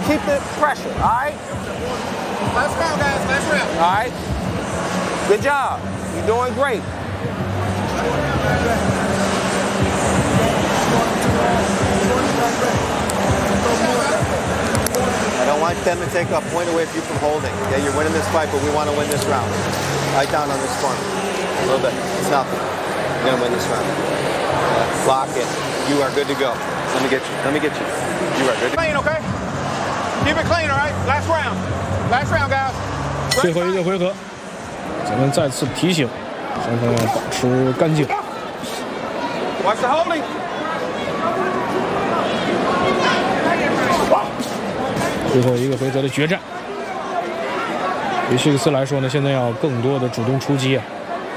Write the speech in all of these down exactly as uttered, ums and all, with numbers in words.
keep the pressure. All right. Last round, guys. Last round. All right. Good job. You're doing great. I don't want them to take a point away from you from holding. Yeah, you're winning this fight, but we want to win this round. Right down on this corner. A little bit. It's nothing. You're going to win this round. Yeah. Lock it. You are good to go. Let me get you. Let me get you. You are good to go. Clean, okay? Keep it clean, all right? Last round. Last round, guys. 最后一个回合，咱们再次提醒双方要保持干净。 Watch the holding. 最后一个回合的决战，对希克斯来说呢，现在要更多的主动出击啊。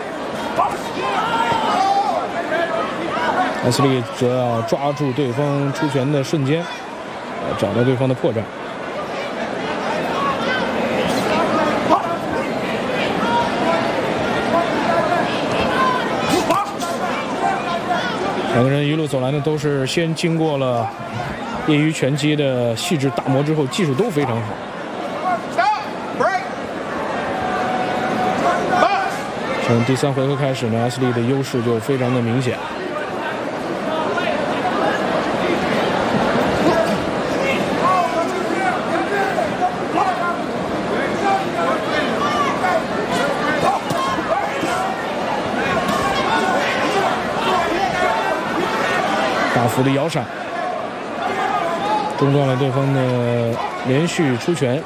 埃斯利则要抓住对方出拳的瞬间，呃，找到对方的破绽。两个人一路走来呢，都是先经过了业余拳击的细致打磨之后，技术都非常好。从第三回合开始呢，埃斯利的优势就非常的明显。大幅的摇闪，中断了对方的连续出拳。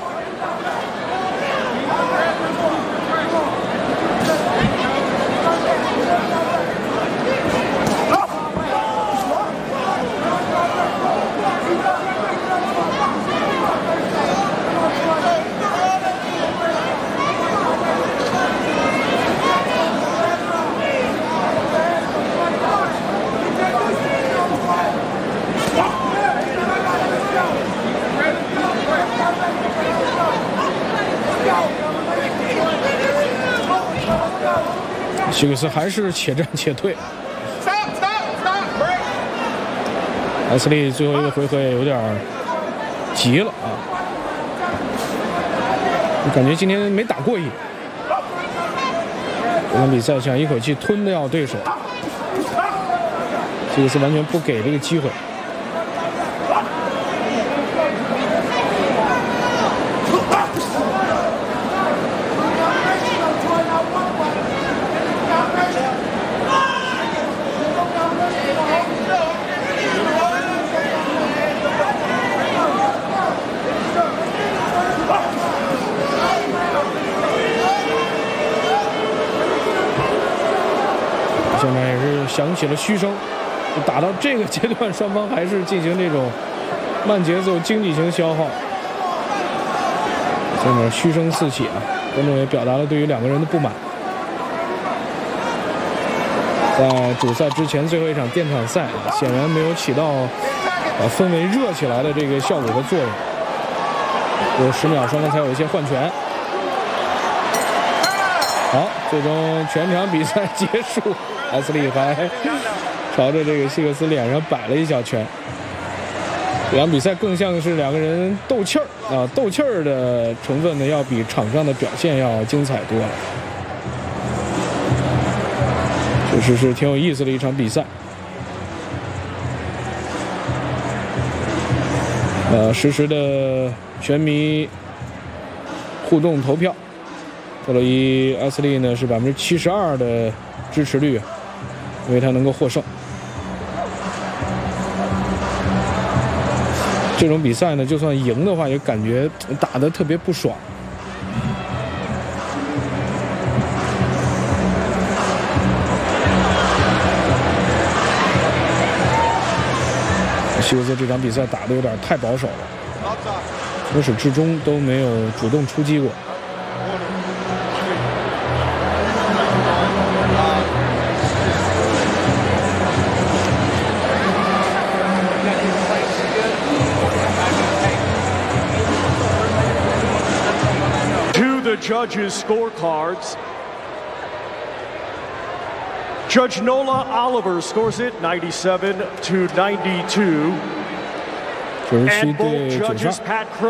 希克斯还是且战且退。埃斯利最后一个回合也有点急了啊，我感觉今天没打过瘾。这场比赛想一口气吞掉对手，希克斯完全不给这个机会。现在也是响起了嘘声，打到这个阶段，双方还是进行这种慢节奏、经济型消耗。现在嘘声四起啊，观众也表达了对于两个人的不满。在主赛之前最后一场电场赛，显然没有起到把氛围热起来的这个效果和作用。有十秒，双方才有一些换拳。好，最终全场比赛结束，埃斯利还朝着这个希克斯脸上摆了一小拳。这场比赛更像是两个人斗气儿啊，斗气儿的成分呢，要比场上的表现要精彩多了。确实是挺有意思的一场比赛。呃，实时的全迷互动投票。特洛伊埃斯利呢是百分之七十二的支持率，因为他能够获胜。这种比赛呢，就算赢的话，也感觉打得特别不爽。希克斯这场比赛打得有点太保守了，从始至终都没有主动出击过。 The judges' scorecards. Judge Nola Oliver scores it ninety-seven to ninety-two. And both judges, Pat Crow